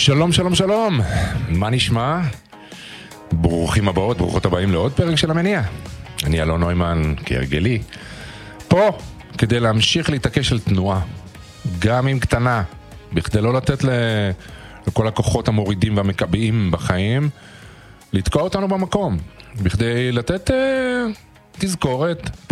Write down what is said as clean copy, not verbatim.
שלום, שלום, שלום. מה נשמע? ברוכים הבאות, ברוכות הבאים לעוד פרק של המניע. אני אלון נוימן, כהרגלי. פה, כדי להמשיך להתעקש על תנועה. גם אם קטנה. בכדי לא לתת לכל הכוחות המורידים והמקבעים בחיים, לתקוע אותנו במקום. בכדי לתת תזכורת